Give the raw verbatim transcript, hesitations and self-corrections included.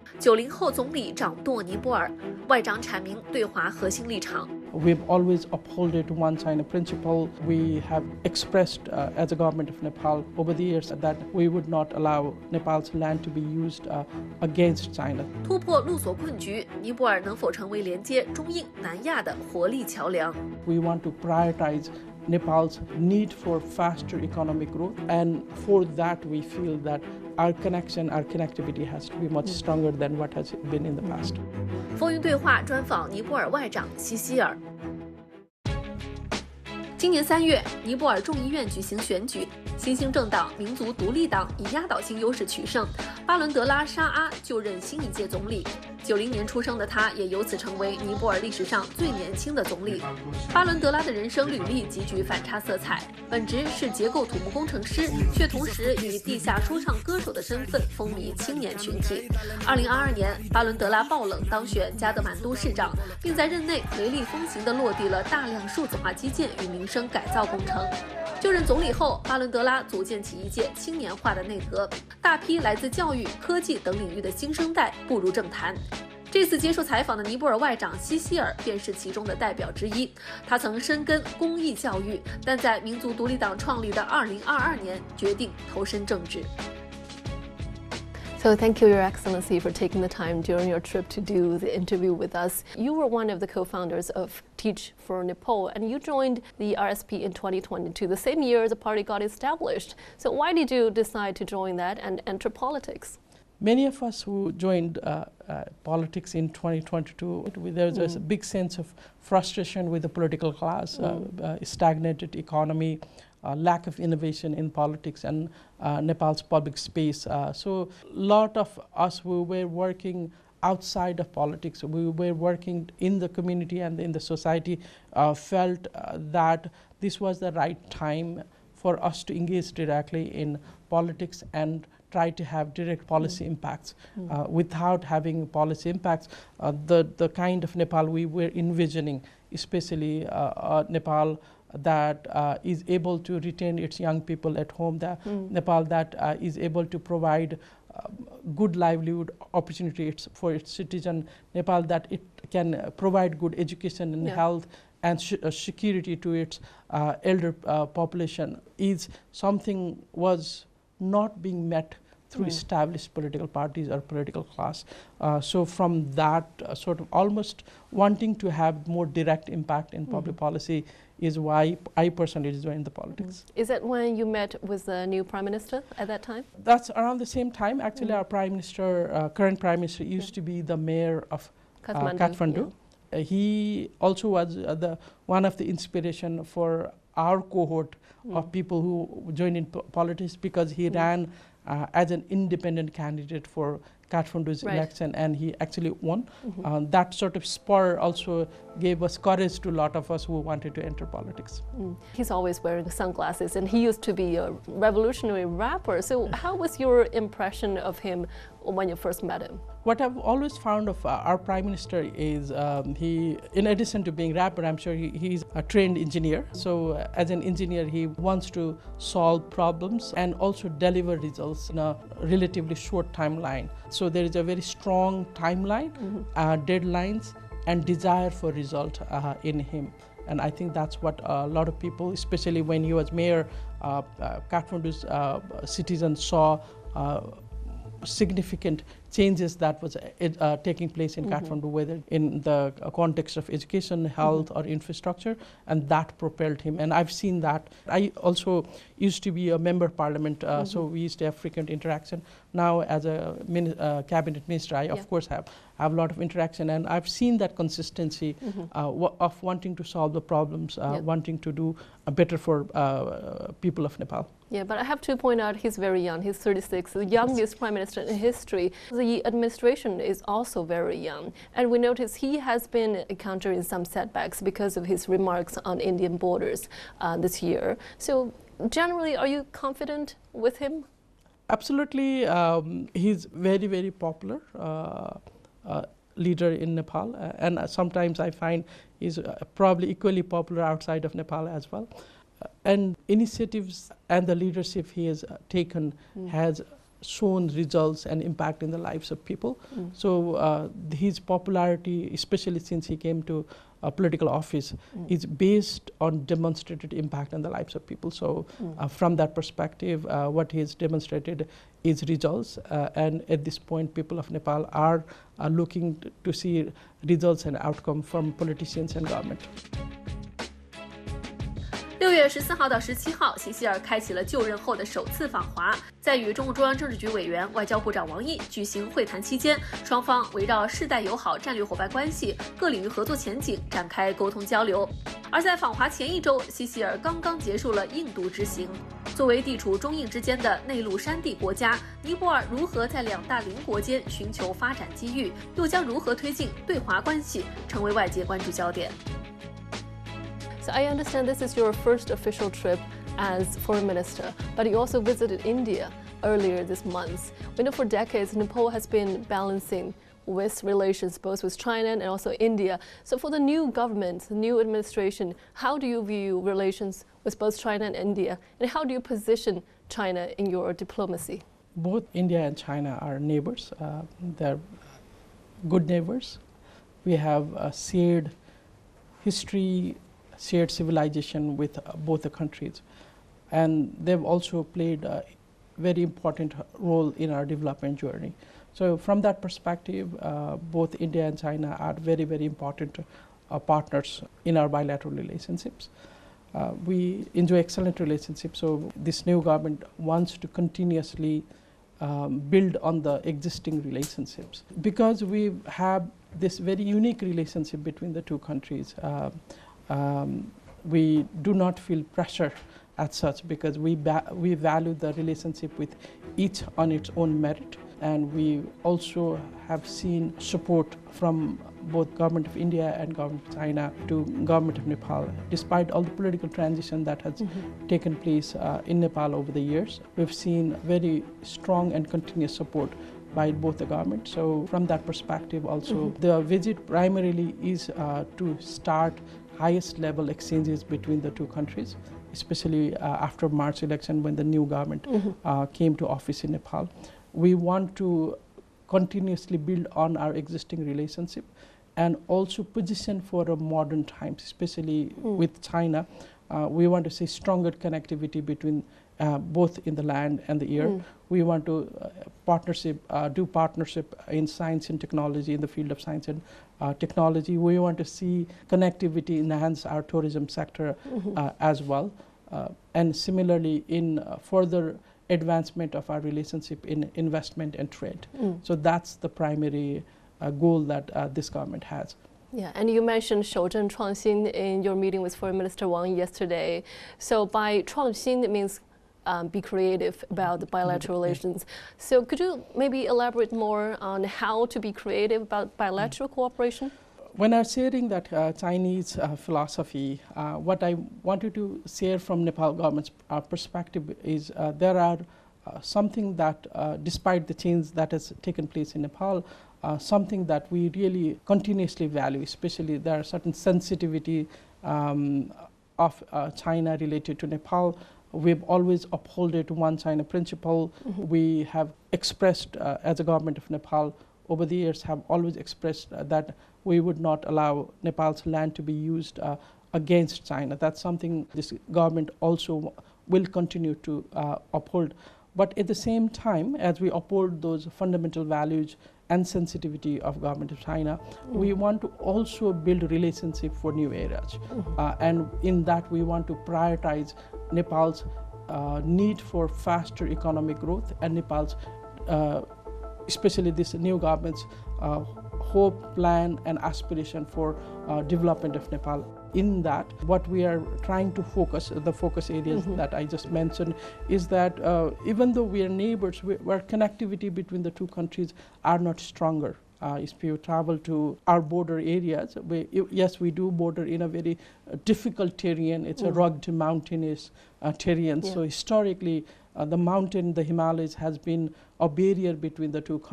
九零后总理掌舵尼泊尔，外长阐明对华核心立场。 We've always upheld one China principle. We have expressed uh, as a government of Nepal over the years that we would not allow Nepal's land to be used uh, against China. 突破陆锁困局，尼泊尔能否成为连接中印、南亚的活力桥梁？ We want to prioritize Nepal's need for faster economic growth, and for that we feel that our connection, our connectivity has to be much stronger than what has been in the past. 风云对话专访尼泊尔外长西希尔。今年三月，尼泊尔众议院举行选举，新兴政党民族独立党以压倒性优势取胜，巴伦德拉沙阿就任新一届总理。九零年出生的他，也由此成为尼泊尔历史上最年轻的总理。巴伦德拉的人生履历极具反差色彩，本职是结构土木工程师，却同时以地下说唱歌手的身份风靡青年群体。二零二二年，巴伦德拉爆冷当选加德满都市长，并在任内雷厉风行地落地了大量数字化基建与民生改造工程。就任总理后，巴伦德拉组建起一届青年化的内阁，大批来自教育、科技等领域的新生代步入政坛。这次接受采访的尼泊尔外长西希尔便是其中的代表之一。他曾深耕公益教育，但在民族独立党创立的二零二二年决定投身政治。 So thank you, Your Excellency, for taking the time during your trip to do the interview with us. You were one of the co-founders of Teach for Nepal, and you joined the R S P in twenty twenty-two, the same year the party got established. So why did you decide to join that and enter politics? Many of us who joined uh, uh, politics in twenty twenty-two, there was mm. a big sense of frustration with the political class, mm. uh, uh, stagnated economy, uh, lack of innovation in politics and uh, Nepal's public space. Uh, so a lot of us who were working outside of politics, we were working in the community and in the society, uh, felt uh, that this was the right time for us to engage directly in politics and try to have direct policy mm. impacts. Mm. Uh, without having policy impacts, uh, the, the kind of Nepal we were envisioning, especially uh, uh, Nepal that uh, is able to retain its young people at home, the mm. Nepal that uh, is able to provide uh, good livelihood opportunities for its citizens, Nepal that it can uh, provide good education and yeah. health and sh uh, security to its uh, elder uh, population, is something was not being met through mm. established political parties or political class. Uh, so from that uh, sort of almost wanting to have more direct impact in mm. public policy is why I personally joined the politics. Mm. Is that when you met with the new Prime Minister at that time? That's around the same time. Actually, mm. our Prime Minister, uh, current Prime Minister, used yeah. to be the mayor of Kathmandu. Uh, Kathmandu. Yeah. Uh, he also was uh, the one of the inspiration for our cohort mm. of people who joined in po politics, because he mm. ran uh, as an independent candidate for Kathmandu's right. election, and he actually won. Mm-hmm. uh, that sort of spur also gave us courage to a lot of us who wanted to enter politics. Mm. He's always wearing sunglasses, and he used to be a revolutionary rapper. So how was your impression of him when you first met him? What I've always found of uh, our Prime Minister is um, he, in addition to being a rapper, I'm sure he, he's a trained engineer. So uh, as an engineer, he wants to solve problems and also deliver results in a relatively short timeline. So there is a very strong timeline, mm-hmm. uh, deadlines, and desire for result uh, in him. And I think that's what a lot of people, especially when he was mayor, uh, uh, Kathmandu's uh, citizens saw uh, significant changes that was uh, taking place in mm-hmm. Kathmandu, whether in the uh, context of education, health, mm-hmm. or infrastructure, and that propelled him. And I've seen that. I also used to be a member of parliament, uh, mm-hmm. so we used to have frequent interaction. Now, as a min uh, cabinet minister, I yeah. of course have have a lot of interaction, and I've seen that consistency mm-hmm. uh, w of wanting to solve the problems, uh, yeah. wanting to do uh, better for uh, people of Nepal. Yeah, but I have to point out he's very young. He's thirty-six, the youngest prime minister in history. The administration is also very young. And we notice he has been encountering some setbacks because of his remarks on Indian borders uh, this year. So generally, are you confident with him? Absolutely. Um, he's very, very popular uh, uh, leader in Nepal. Uh, and uh, sometimes I find he's uh, probably equally popular outside of Nepal as well. Uh, and initiatives and the leadership he has uh, taken mm. has shown results and impact in the lives of people. Mm. So uh, his popularity, especially since he came to a political office, Mm. is based on demonstrated impact on the lives of people. So Mm. uh, from that perspective, uh, what he has demonstrated is results. Uh, and at this point, people of Nepal are uh, looking to, to see results and outcome from politicians and government. 六月十四号到十七号，席希尔开启了就任后的首次访华。在与中共中央政治局委员、外交部长王毅举行会谈期间，双方围绕世代友好战略伙伴关系、各领域合作前景展开沟通交流。而在访华前一周，席希尔刚刚结束了印度之行。作为地处中印之间的内陆山地国家，尼泊尔如何在两大邻国间寻求发展机遇，又将如何推进对华关系，成为外界关注焦点。 So I understand this is your first official trip as foreign minister, but you also visited India earlier this month. We know for decades Nepal has been balancing with relations both with China and also India. So for the new government, the new administration, how do you view relations with both China and India, and how do you position China in your diplomacy? Both India and China are neighbors. Uh, they're good neighbors. We have a shared history, shared civilization with uh, both the countries, and they've also played a very important role in our development journey. So from that perspective, uh, both India and China are very, very important uh, partners in our bilateral relationships. Uh, we enjoy excellent relationships, so this new government wants to continuously um, build on the existing relationships. Because we have this very unique relationship between the two countries, uh, Um, we do not feel pressure as such, because we, we value the relationship with each on its own merit, and we also have seen support from both government of India and government of China to government of Nepal. Despite all the political transition that has mm-hmm. taken place uh, in Nepal over the years, we've seen very strong and continuous support by both the governments. So from that perspective also, mm-hmm. the visit primarily is uh, to start highest level exchanges between the two countries, especially uh, after March election when the new government mm-hmm. uh, came to office in Nepal. We want to continuously build on our existing relationship and also position for a modern times, especially mm. with China. Uh, we want to see stronger connectivity between uh, both in the land and the air. Mm. We want to uh, partnership, uh, do partnership in science and technology, in the field of science and uh, technology. We want to see connectivity enhance our tourism sector mm-hmm. uh, as well. Uh, and similarly in uh, further advancement of our relationship in investment and trade. Mm. So that's the primary uh, goal that uh, this government has. Yeah, and you mentioned 守正创新 in your meeting with Foreign Minister Wang yesterday. So by 创新, it means um, be creative about the bilateral relations. So could you maybe elaborate more on how to be creative about bilateral mm. cooperation? When I'm sharing that uh, Chinese uh, philosophy, uh, what I wanted to share from Nepal government's uh, perspective is uh, there are uh, something that, uh, despite the change that has taken place in Nepal, uh, something that we really continuously value, especially there are certain sensitivity um, of uh, China related to Nepal. We've always upheld one China principle. Mm-hmm. We have expressed, uh, as a government of Nepal, over the years have always expressed uh, that we would not allow Nepal's land to be used uh, against China. That's something this government also will continue to uh, uphold. But at the same time, as we uphold those fundamental values and sensitivity of government of China, mm. we want to also build relationship for new areas. Mm-hmm. uh, and in that we want to prioritize Nepal's uh, need for faster economic growth and Nepal's uh, especially this new government's uh, hope, plan and aspiration for uh, development of Nepal. In that, what we are trying to focus, the focus areas mm-hmm. that I just mentioned, is that uh, even though we are neighbors, we, our connectivity between the two countries are not stronger. Uh, if you travel to our border areas, we, yes, we do border in a very uh, difficult terrain. It's mm. a rugged, mountainous uh, terrain. Yeah. So historically, uh, the mountain, the Himalayas, has been a barrier between the two countries.